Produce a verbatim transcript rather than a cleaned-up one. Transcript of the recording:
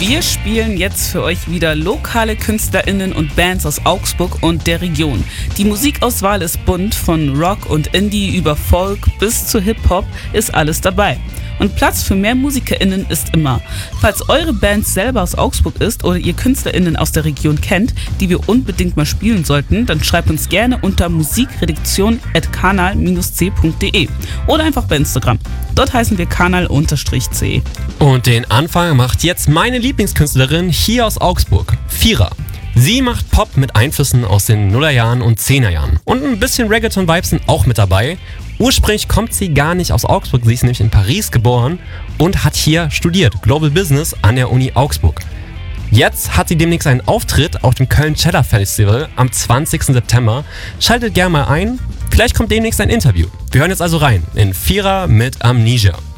Wir spielen jetzt für euch wieder lokale KünstlerInnen und Bands aus Augsburg und der Region. Die Musikauswahl ist bunt, von Rock und Indie über Folk bis zu Hip-Hop ist alles dabei. Und Platz für mehr MusikerInnen ist immer. Falls eure Band selber aus Augsburg ist oder ihr KünstlerInnen aus der Region kennt, die wir unbedingt mal spielen sollten, dann schreibt uns gerne unter musikredaktion at kanal c punkt de oder einfach bei Instagram. Dort heißen wir kanal-c. Und den Anfang macht jetzt meine Lieblingskünstlerin hier aus Augsburg, Fira. Sie macht Pop mit Einflüssen aus den Nullerjahren und Zehnerjahren. Und ein bisschen Reggaeton-Vibes sind auch mit dabei. Ursprünglich kommt sie gar nicht aus Augsburg, sie ist nämlich in Paris geboren und hat hier studiert, Global Business an der Uni Augsburg. Jetzt hat sie demnächst einen Auftritt auf dem Köln Cheddar Festival am zwanzigsten September. Schaltet gerne mal ein, vielleicht kommt demnächst ein Interview. Wir hören jetzt also rein in Fira mit Amnesia.